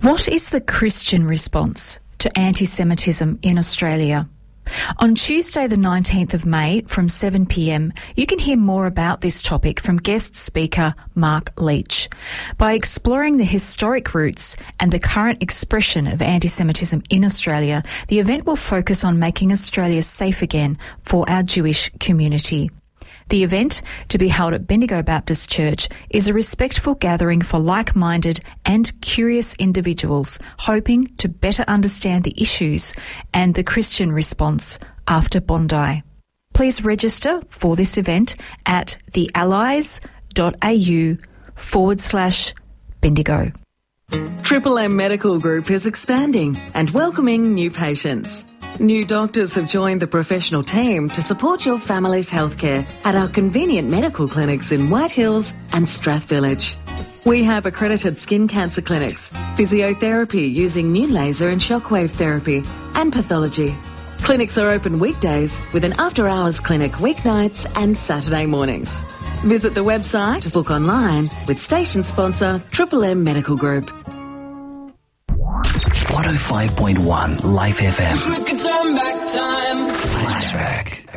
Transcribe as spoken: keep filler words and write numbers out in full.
What is the Christian response to anti-Semitism in Australia? On Tuesday the nineteenth of May from seven p m, you can hear more about this topic from guest speaker Mark Leach. By exploring the historic roots and the current expression of anti-Semitism in Australia, the event will focus on making Australia safe again for our Jewish community. The event, to be held at Bendigo Baptist Church, is a respectful gathering for like-minded and curious individuals hoping to better understand the issues and the Christian response after Bondi. Please register for this event at theallies.au forward slash Bendigo. Triple M Medical Group is expanding and welcoming new patients. New doctors have joined the professional team to support your family's healthcare at our convenient medical clinics in White Hills and Strathvillage. We have accredited skin cancer clinics, physiotherapy using new laser and shockwave therapy, and pathology. Clinics are open weekdays with an after-hours clinic weeknights and Saturday mornings. Visit the website to book online with station sponsor Triple M Medical Group. one oh five point one Life F M. Wish we could turn back time. Flashback.